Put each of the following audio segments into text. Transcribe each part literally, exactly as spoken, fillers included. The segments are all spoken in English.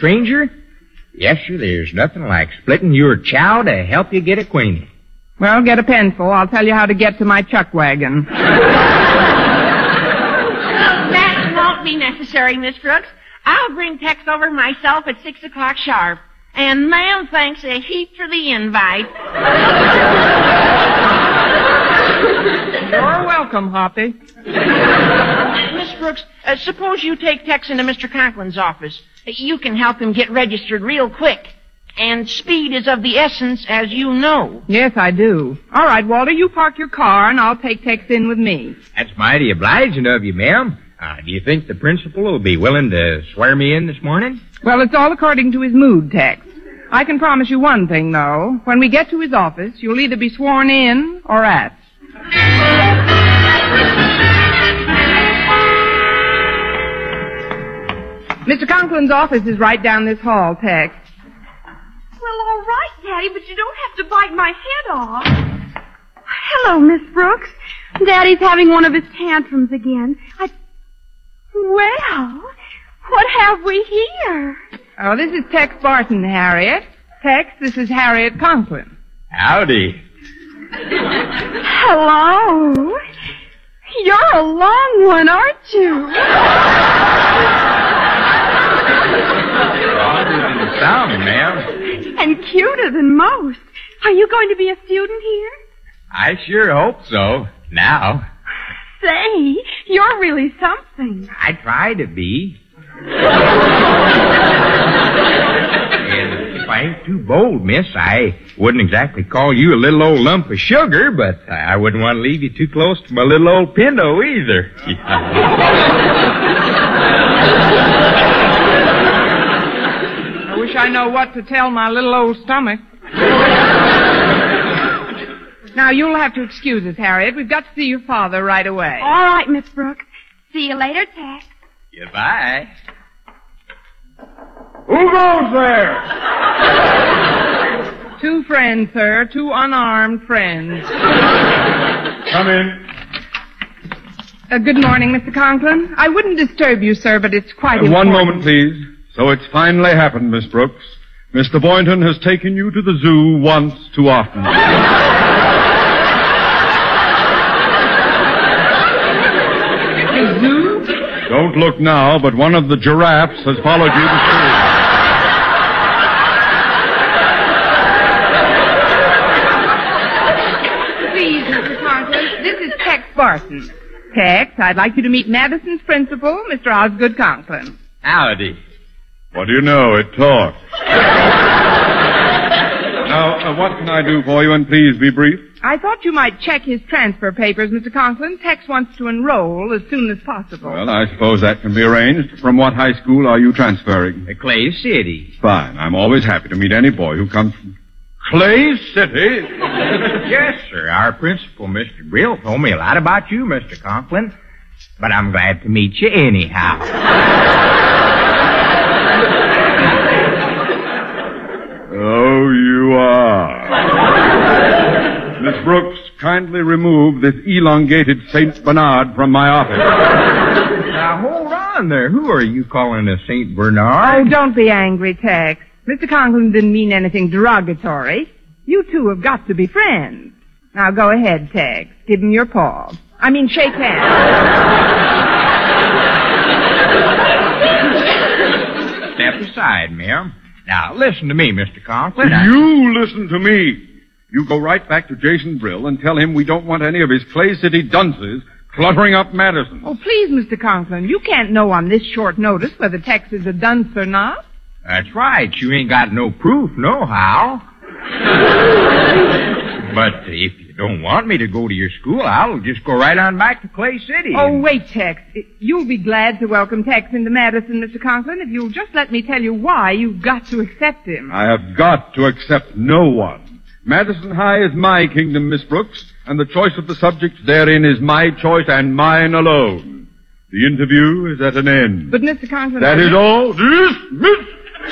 stranger? Yes, sir, there's nothing like splitting your chow to help you get acquainted. Well, get a pencil. I'll tell you how to get to my chuck wagon. That won't be necessary, Miss Brooks. I'll bring Tex over myself at six o'clock sharp. And ma'am, thanks a heap for the invite. You're welcome, Hoppy. Miss Brooks, uh, suppose you take Tex into Mister Conklin's office. You can help him get registered real quick. And speed is of the essence, as you know. Yes, I do. All right, Walter, you park your car, and I'll take Tex in with me. That's mighty obliging of you, ma'am. Uh, do you think the principal will be willing to swear me in this morning? Well, it's all according to his mood, Tex. I can promise you one thing, though. When we get to his office, you'll either be sworn in or at. Mister Conklin's office is right down this hall, Tex. Well, all right, Daddy, but you don't have to bite my head off. Hello, Miss Brooks. Daddy's having one of his tantrums again. I... Well, what have we here? Oh, this is Tex Barton, Harriet. Tex, this is Harriet Conklin. Howdy. Hello. You're a long one, aren't you? Longer than the sound, ma'am. And cuter than most. Are you going to be a student here? I sure hope so. Now. Say, you're really something. I try to be. And if I ain't too bold, miss, I wouldn't exactly call you a little old lump of sugar, but I wouldn't want to leave you too close to my little old Pinto either. I wish I know what to tell my little old stomach. Now, you'll have to excuse us, Harriet. We've got to see your father right away. All right, Miss Brooks. See you later, Tex. Goodbye. Who goes there? Two friends, sir. Two unarmed friends. Come in. Uh, good morning, Mister Conklin. I wouldn't disturb you, sir, but it's quite Uh, important. one moment, please. So it's finally happened, Miss Brooks. Mister Boynton has taken you to the zoo once too often. The zoo? Don't look now, but one of the giraffes has followed you to school. Please, Mister Conklin, this is Tex Barton. Tex, I'd like you to meet Madison's principal, Mister Osgood Conklin. Howdy. What do you know? It talks. Now, uh, what can I do for you, and please be brief? I thought you might check his transfer papers, Mister Conklin. Tex wants to enroll as soon as possible. Well, I suppose that can be arranged. From what high school are you transferring? Uh, Clay City. Fine. I'm always happy to meet any boy who comes from Clay City. Yes, sir. Our principal, Mister Brill, told me a lot about you, Mister Conklin. But I'm glad to meet you anyhow. Oh, you are. Miss Brooks, kindly remove this elongated Saint Bernard from my office. Now, hold on there. Who are you calling a Saint Bernard? Oh, don't be angry, Tex. Mister Conklin didn't mean anything derogatory. You two have got to be friends. Now, go ahead, Tex. Give him your paw. I mean, shake hands. Step aside, ma'am. Now, listen to me, Mister Conklin. I- You listen to me. You go right back to Jason Brill and tell him we don't want any of his Clay City dunces cluttering up Madison. Oh, please, Mister Conklin. You can't know on this short notice whether Tex is a dunce or not. That's right. You ain't got no proof, nohow. But if you don't want me to go to your school, I'll just go right on back to Clay City. Oh, and- wait, Tex. You'll be glad to welcome Tex into Madison, Mister Conklin, if you'll just let me tell you why you've got to accept him. I have got to accept no one. Madison High is my kingdom, Miss Brooks, and the choice of the subjects therein is my choice and mine alone. The interview is at an end. But, Mister Conklin... That I... is all. Dismissed!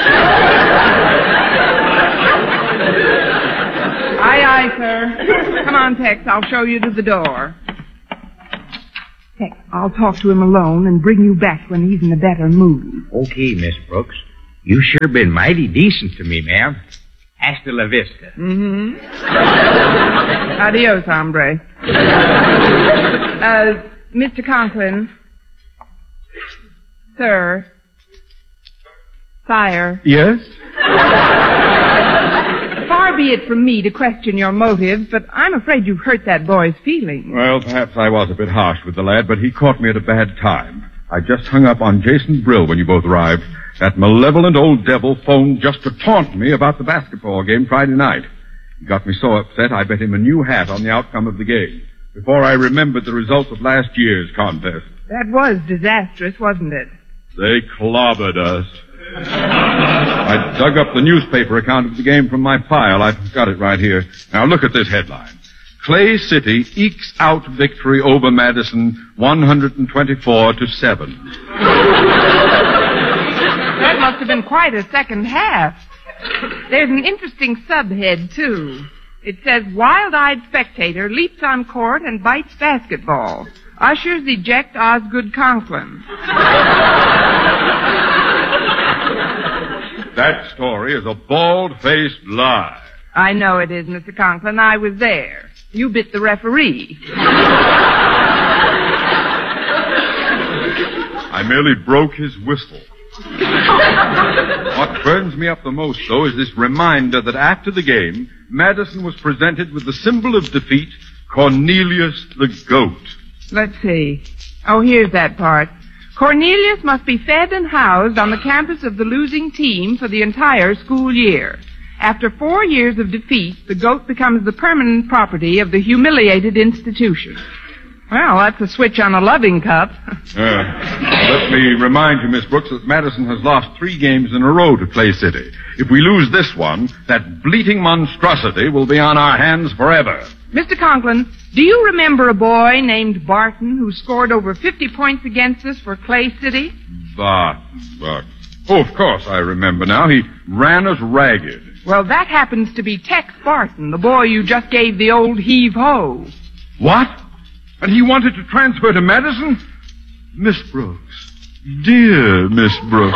Aye, aye, sir. Come on, Tex. I'll show you to the door. Tex, I'll talk to him alone and bring you back when he's in a better mood. Okay, Miss Brooks. You sure been mighty decent to me, ma'am. Hasta la vista. Mm-hmm. Adios, hombre. Uh, Mister Conklin. Sir. Sire. Yes? Far be it from me to question your motives, but I'm afraid you've hurt that boy's feelings. Well, perhaps I was a bit harsh with the lad, but he caught me at a bad time. I just hung up on Jason Brill when you both arrived. That malevolent old devil phoned just to taunt me about the basketball game Friday night. He got me so upset I bet him a new hat on the outcome of the game before I remembered the results of last year's contest. That was disastrous, wasn't it? They clobbered us. I dug up the newspaper account of the game from my file. I've got it right here. Now look at this headline. Clay City ekes out victory over Madison one hundred twenty-four to seven. That must have been quite a second half. There's an interesting subhead, too. It says, wild-eyed spectator leaps on court and bites basketball. Ushers eject Osgood Conklin. That story is a bald-faced lie. I know it is, Mister Conklin. I was there. You bit the referee. I merely broke his whistle. What burns me up the most, though, is this reminder that after the game, Madison was presented with the symbol of defeat, Cornelius the Goat. Let's see. Oh, here's that part. Cornelius must be fed and housed on the campus of the losing team for the entire school year. After four years of defeat, the goat becomes the permanent property of the humiliated institution. Well, that's a switch on a loving cup. uh, let me remind you, Miss Brooks, that Madison has lost three games in a row to Clay City. If we lose this one, that bleating monstrosity will be on our hands forever. Mister Conklin, do you remember a boy named Barton who scored over fifty points against us for Clay City? Barton, Barton. Oh, of course I remember now. He ran us ragged. Well, that happens to be Tex Barton, the boy you just gave the old heave-ho. What? And he wanted to transfer to Madison? Miss Brooks. Dear Miss Brooks.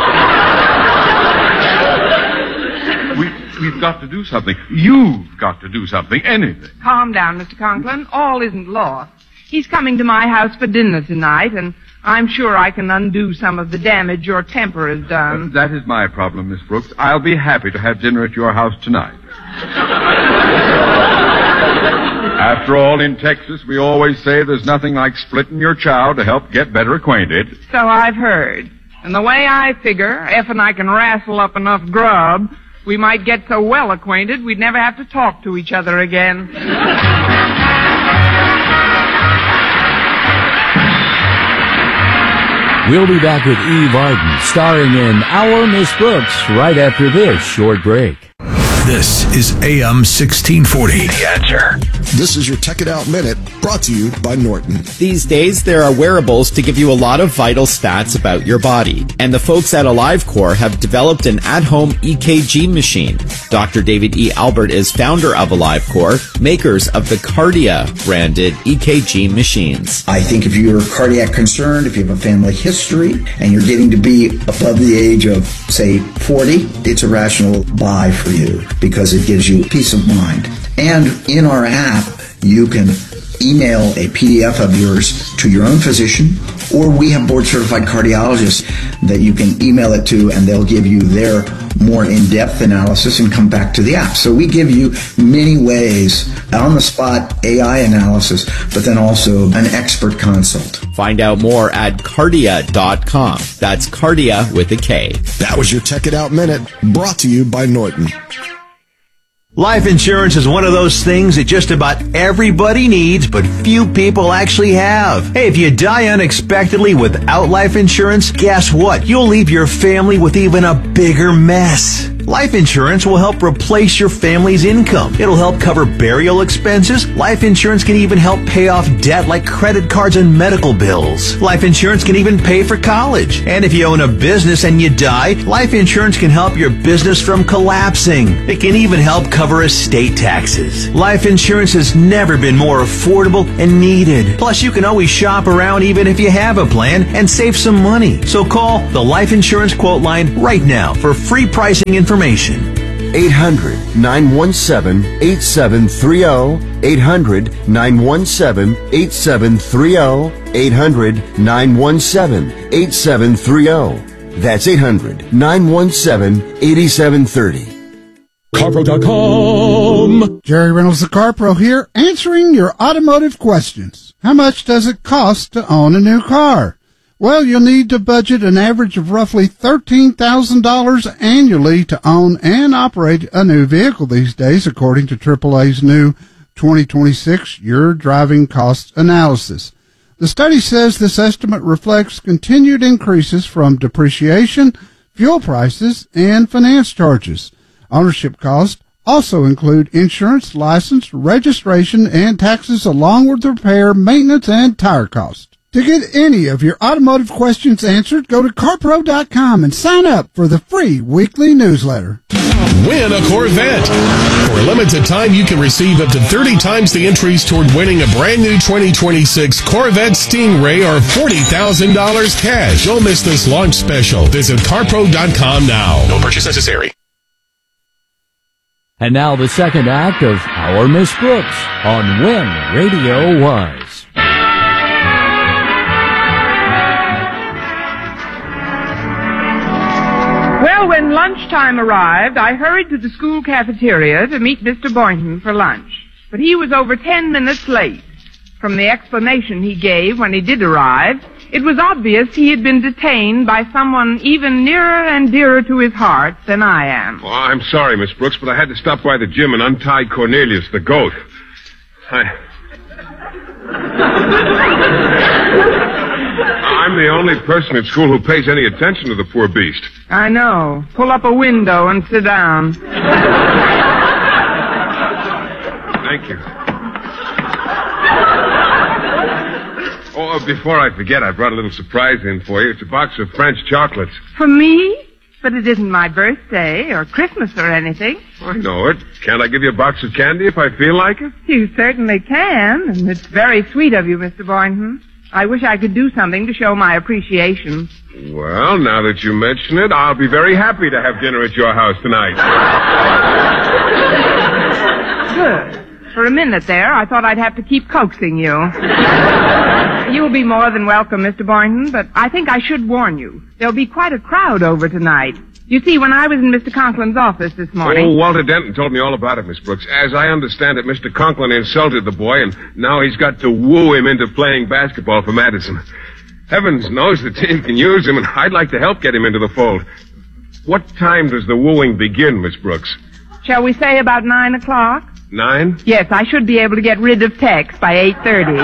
we, we've got to do something. You've got to do something. Anything. Calm down, Mister Conklin. All isn't lost. He's coming to my house for dinner tonight, and I'm sure I can undo some of the damage your temper has done. Uh, that is my problem, Miss Brooks. I'll be happy to have dinner at your house tonight. After all, in Texas, we always say there's nothing like splitting your chow to help get better acquainted. So I've heard. And the way I figure, if and I can wrestle up enough grub, we might get so well acquainted we'd never have to talk to each other again. We'll be back with Eve Arden, starring in Our Miss Brooks, right after this short break. This is A M sixteen forty. The Answer. This is your Tech It Out Minute, brought to you by Norton. These days, there are wearables to give you a lot of vital stats about your body. And the folks at AliveCor have developed an at-home E K G machine. Doctor David E. Albert is founder of AliveCor, makers of the Cardia branded E K G machines. I think if you're cardiac concerned, if you have a family history, and you're getting to be above the age of, say, forty, it's a rational buy for you because it gives you peace of mind. And in our app, you can email a P D F of yours to your own physician, or we have board-certified cardiologists that you can email it to, and they'll give you their more in-depth analysis and come back to the app. So we give you many ways, on-the-spot A I analysis, but then also an expert consult. Find out more at cardia dot com. That's Cardia with a K. That was your Tech It Out Minute, brought to you by Norton. Life insurance is one of those things that just about everybody needs, but few people actually have. Hey, if you die unexpectedly without life insurance, guess what? You'll leave your family with even a bigger mess. Life insurance will help replace your family's income. It'll help cover burial expenses. Life insurance can even help pay off debt like credit cards and medical bills. Life insurance can even pay for college. And if you own a business and you die, life insurance can help your business from collapsing. It can even help cover estate taxes. Life insurance has never been more affordable and needed. Plus, you can always shop around even if you have a plan and save some money. So call the Life Insurance Quote Line right now for free pricing information. eight hundred, nine one seven, eight seven three zero. eight hundred, nine one seven, eight seven three zero. eight hundred, nine one seven, eight seven three zero. That's eight hundred, nine one seven, eight seven three zero. CarPro dot com. Jerry Reynolds, the CarPro here, answering your automotive questions. How much does it cost to own a new car? Well, you'll need to budget an average of roughly thirteen thousand dollars annually to own and operate a new vehicle these days, according to triple A's new twenty twenty-six Your Driving Cost Analysis. The study says this estimate reflects continued increases from depreciation, fuel prices, and finance charges. Ownership costs also include insurance, license, registration, and taxes, along with repair, maintenance, and tire costs. To get any of your automotive questions answered, go to CarPro dot com and sign up for the free weekly newsletter. Win a Corvette. For a limited time, you can receive up to thirty times the entries toward winning a brand new twenty twenty-six Corvette Stingray or forty thousand dollars cash. Don't miss this launch special. Visit CarPro dot com now. No purchase necessary. And now the second act of Our Miss Brooks on When Radio Was. Well, when lunchtime arrived, I hurried to the school cafeteria to meet Mister Boynton for lunch. But he was over ten minutes late. From the explanation he gave when he did arrive, it was obvious he had been detained by someone even nearer and dearer to his heart than I am. Oh, I'm sorry, Miss Brooks, but I had to stop by the gym and untie Cornelius, the goat. I... I'm the only person at school who pays any attention to the poor beast. I know. Pull up a window and sit down. Thank you. Oh, before I forget, I brought a little surprise in for you. It's a box of French chocolates. For me? But it isn't my birthday or Christmas or anything. I know it. Can't I give you a box of candy if I feel like it? You certainly can, and it's very sweet of you, Mister Boynton. I wish I could do something to show my appreciation. Well, now that you mention it, I'll be very happy to have dinner at your house tonight. Good. For a minute there, I thought I'd have to keep coaxing you. You'll be more than welcome, Mister Boynton, but I think I should warn you. There'll be quite a crowd over tonight. You see, when I was in Mister Conklin's office this morning... Oh, Walter Denton told me all about it, Miss Brooks. As I understand it, Mister Conklin insulted the boy, and now he's got to woo him into playing basketball for Madison. Heavens knows the team can use him, and I'd like to help get him into the fold. What time does the wooing begin, Miss Brooks? Shall we say about nine o'clock? Nine? Yes, I should be able to get rid of Tex by eight thirty.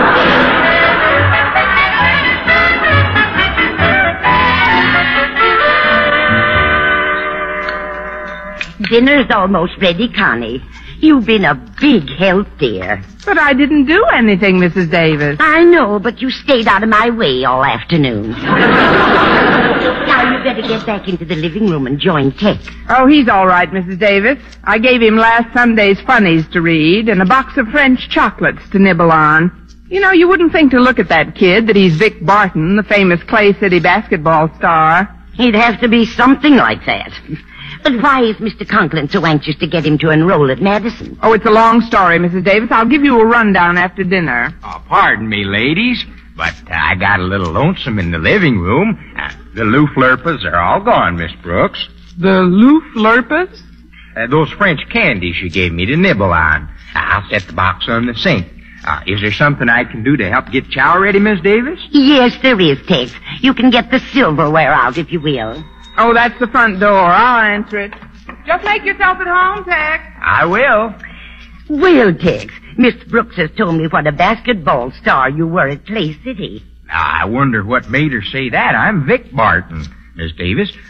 Dinner's almost ready, Connie. You've been a big help, dear. But I didn't do anything, Missus Davis. I know, but you stayed out of my way all afternoon. Now you better get back into the living room and join Tex. Oh, he's all right, Missus Davis. I gave him last Sunday's funnies to read and a box of French chocolates to nibble on. You know, you wouldn't think to look at that kid that he's Vic Barton, the famous Clay City basketball star. He'd have to be something like that. But why is Mister Conklin so anxious to get him to enroll at Madison? Oh, it's a long story, Missus Davis. I'll give you a rundown after dinner. Oh, pardon me, ladies, but uh, I got a little lonesome in the living room. Uh, the Lou Flurpas are all gone, Miss Brooks. The Lou Flurpas? Uh, those French candies you gave me to nibble on. I'll set the box on the sink. Uh, is there something I can do to help get chow ready, Miss Davis? Yes, there is, Tex. You can get the silverware out, if you will. Oh, that's the front door. I'll answer it. Just make yourself at home, Tex. I will. Well, Tex, Miss Brooks has told me what a basketball star you were at Clay City. I wonder what made her say that. I'm Vic Barton, Miss Davis. Uh,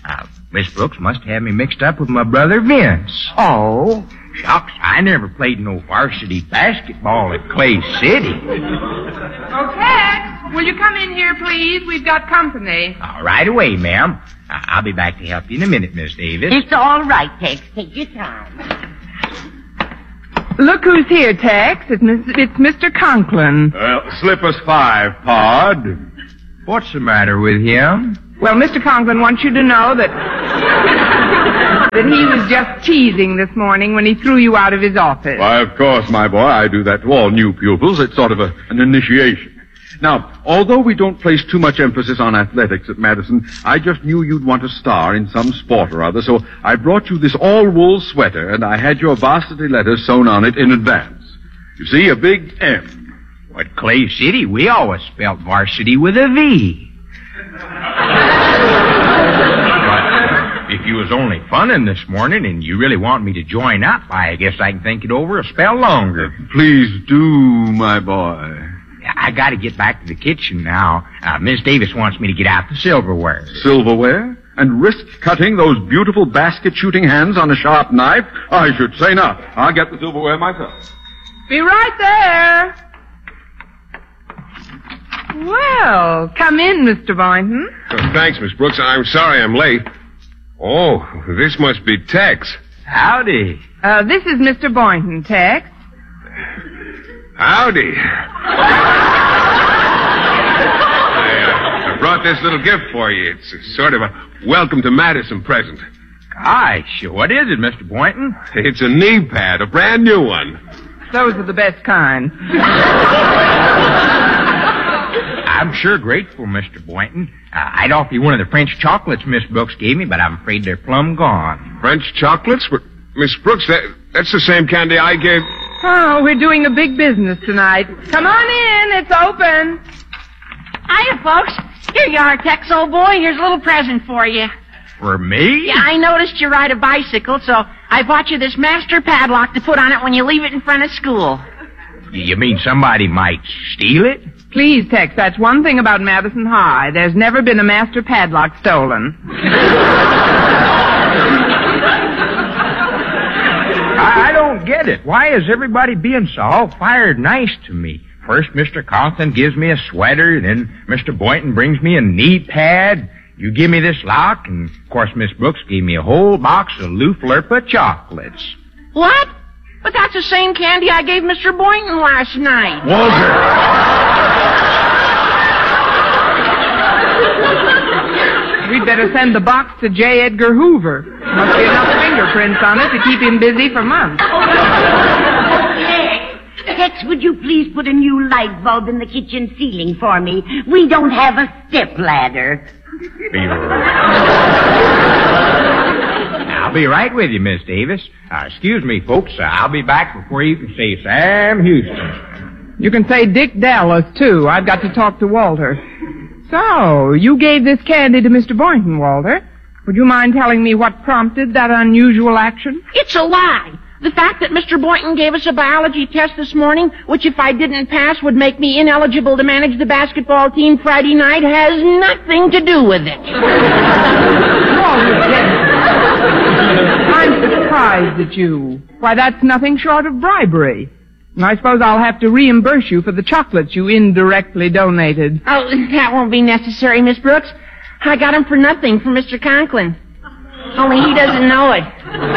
Miss Brooks must have me mixed up with my brother Vince. Oh? Shucks, I never played no varsity basketball at Clay City. Oh, Tex, will you come in here, please? We've got company. Uh, right away, ma'am. Uh, I'll be back to help you in a minute, Miss Davis. It's all right, Tex. Take your time. Look who's here, Tex. It's, Miss, it's Mister Conklin. Well, slip us five, Pod. What's the matter with him? Well, Mister Conklin wants you to know that that he was just teasing this morning when he threw you out of his office. Why, of course, my boy. I do that to all new pupils. It's sort of a, an initiation. Now, although we don't place too much emphasis on athletics at Madison, I just knew you'd want to star in some sport or other, so I brought you this all-wool sweater, and I had your varsity letters sewn on it in advance. You see, a big M. Well, at Clay City, we always spelled varsity with a V. But if you was only funning this morning and you really want me to join up, I guess I can think it over a spell longer. Please do, my boy. I gotta get back to the kitchen now. Uh, Miss Davis wants me to get out the silverware. Silverware? And risk cutting those beautiful basket-shooting hands on a sharp knife? I should say not. I'll get the silverware myself. Be right there. Well, come in, Mister Boynton. Oh, thanks, Miss Brooks. I'm sorry I'm late. Oh, this must be Tex. Howdy. Uh, this is Mister Boynton, Tex. Howdy. I, uh, I brought this little gift for you. It's a sort of a welcome to Madison present. Gosh, what is it, Mister Boynton? It's a knee pad, a brand new one. Those are the best kind. I'm sure grateful, Mister Boynton. Uh, I'd offer you one of the French chocolates Miss Brooks gave me, but I'm afraid they're plumb gone. French chocolates? But Miss Brooks, that, that's the same candy I gave... Oh, we're doing a big business tonight. Come on in. It's open. Hiya, folks. Here you are, Tex, old boy. Here's a little present for you. For me? Yeah, I noticed you ride a bicycle, so I bought you this master padlock to put on it when you leave it in front of school. You mean somebody might steal it? Please, Tex, that's one thing about Madison High. There's never been a master padlock stolen. I, I don't get it. Why is everybody being so all-fired nice to me? First, Mister Conklin gives me a sweater, then Mister Boynton brings me a knee pad. You give me this lock, and, of course, Miss Brooks gave me a whole box of Looflurpa chocolates. What? But that's the same candy I gave Mister Boynton last night. Walter! We'd better send the box to J. Edgar Hoover. Must be enough fingerprints on it to keep him busy for months. Tex, Tex, would you please put a new light bulb in the kitchen ceiling for me? We don't have a step ladder. I'll be right with you, Miss Davis. Uh, excuse me, folks. Uh, I'll be back before you can say Sam Houston. You can say Dick Dallas, too. I've got to talk to Walter. So, you gave this candy to Mister Boynton, Walter. Would you mind telling me what prompted that unusual action? It's a lie. The fact that Mister Boynton gave us a biology test this morning, which if I didn't pass would make me ineligible to manage the basketball team Friday night, has nothing to do with it. I'm surprised at you. Why, that's nothing short of bribery. And I suppose I'll have to reimburse you for the chocolates you indirectly donated. Oh, that won't be necessary, Miss Brooks. I got them for nothing from Mister Conklin. Only he doesn't know it.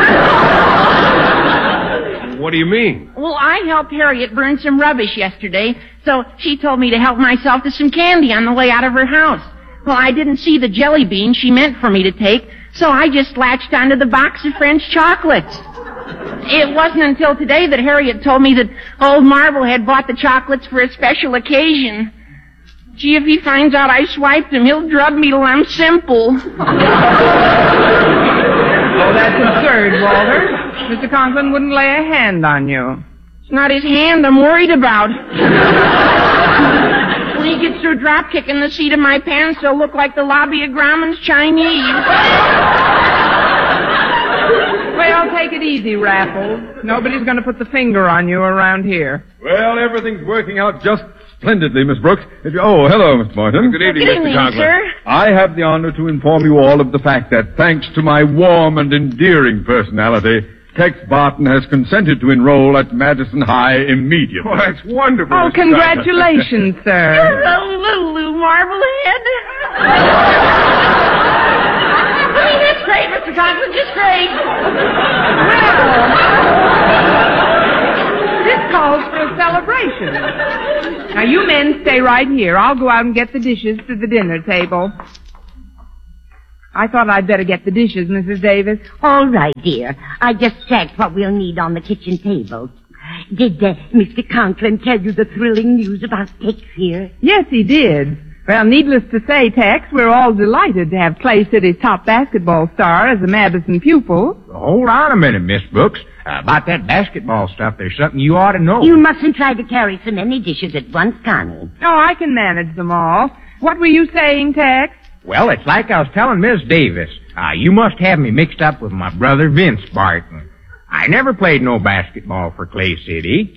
What do you mean? Well, I helped Harriet burn some rubbish yesterday, so she told me to help myself to some candy on the way out of her house. Well, I didn't see the jelly bean she meant for me to take, so I just latched onto the box of French chocolates. It wasn't until today that Harriet told me that old Marble had bought the chocolates for a special occasion. Gee, if he finds out I swiped him, he'll drug me till I'm simple. Oh, that's absurd, Walter. Mister Conklin wouldn't lay a hand on you. It's not his hand I'm worried about. When he gets through drop kicking the seat of my pants, he'll look like the lobby of Grauman's Chinese. Well, take take it easy, Raffles. Nobody's going to put the finger on you around here. Well, everything's working out just splendidly, Miss Brooks. If you, oh, hello, Miss Boynton. Good evening, Good Mister evening, Conklin. sir. I have the honor to inform you all of the fact that thanks to my warm and endearing personality, Tex Barton has consented to enroll at Madison High immediately. Oh, that's wonderful. Oh, Mister Conklin. congratulations, sir. Hello, Lulu Marblehead. I mean, that's great, Mister Conklin, just great. This calls for a celebration. Now, you men stay right here. I'll go out and get the dishes to the dinner table. I thought I'd better get the dishes, Missus Davis. All right, dear. I just checked what we'll need on the kitchen table. Did uh, Mister Conklin tell you the thrilling news about Tex here? Yes, he did. Well, needless to say, Tex, we're all delighted to have Clay City's top basketball star as a Madison pupil. Hold on a minute, Miss Brooks. Uh, about that basketball stuff, there's something you ought to know. You mustn't try to carry so many dishes at once, Connie. Oh, I can manage them all. What were you saying, Tex? Well, it's like I was telling Miss Davis. Uh, you must have me mixed up with my brother Vince Barton. I never played no basketball for Clay City.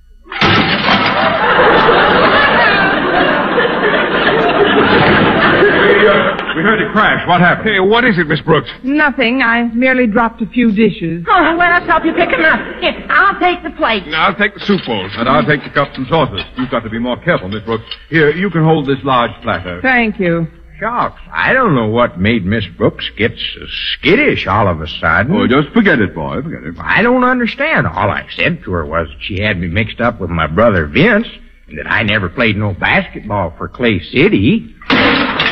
We, uh, we heard it crash. What happened? Hey, what is it, Miss Brooks? Nothing. I merely dropped a few dishes. Oh, let us help you pick them up. Here, I'll take the plate. Now, I'll take the soup bowls. And I'll take the cups and saucers. You've got to be more careful, Miss Brooks. Here, you can hold this large platter. Thank you. Shucks, I don't know what made Miss Brooks get so skittish all of a sudden. Oh, just forget it, boy. Forget it. I don't understand. All I said to her was that she had me mixed up with my brother Vince and that I never played no basketball for Clay City.